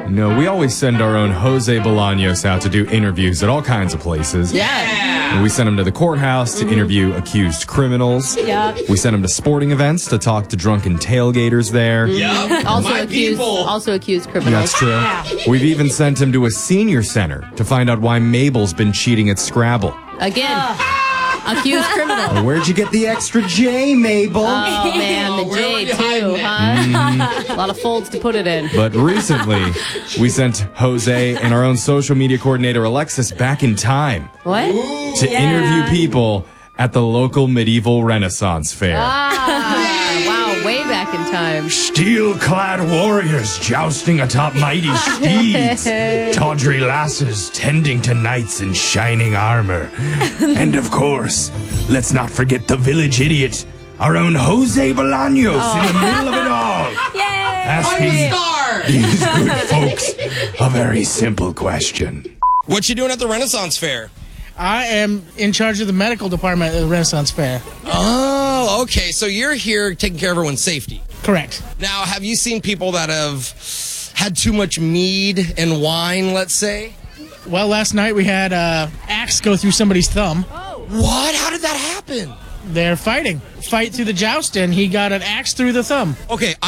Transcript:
No, we always send our own Jose Bolaños out to do interviews at all kinds of places. Yeah. And we send him to the courthouse to interview accused criminals. Yep. We send him to sporting events to talk to drunken tailgaters there. Yep. Also accused criminals. That's true. We've even sent him to a senior center to find out why Mabel's been cheating at Scrabble. Again. Accused criminal. Where'd you get the extra J, Mabel? Oh, man, the J, too, huh? A lot of folds to put it in. But recently, we sent Jose and our own social media coordinator, Alexis, back in time. What? To interview people at the local medieval Renaissance fair. Wow, way back in time. Steel-clad warriors jousting atop mighty steeds. Tawdry lasses tending to knights in shining armor. And of course, let's not forget the village idiot, our own Jose Bolaños in the middle of it all. Yay! Asking these good folks a very simple question. What you doing at the Renaissance Fair? I am in charge of the medical department at the Renaissance Fair. Oh, okay. So you're here taking care of everyone's safety. Correct. Now, have you seen people that have had too much mead and wine, let's say? Well, last night we had an axe go through somebody's thumb. What? How did that happen? They're fighting. Fight through the joust, and he got an axe through the thumb. Okay,